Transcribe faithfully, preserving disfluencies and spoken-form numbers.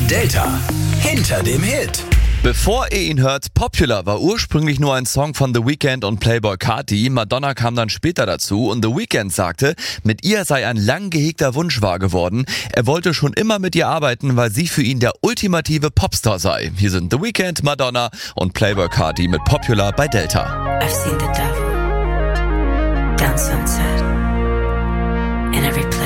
Delta hinter dem Hit. Bevor ihr ihn hört, Popular war ursprünglich nur ein Song von The Weeknd und Playboi Carti. Madonna kam dann später dazu und The Weeknd sagte, mit ihr sei ein lang gehegter Wunsch wahr geworden. Er wollte schon immer mit ihr arbeiten, weil sie für ihn der ultimative Popstar sei. Hier sind The Weeknd, Madonna und Playboi Carti mit Popular bei Delta. I've seen the devil down sunset in every place.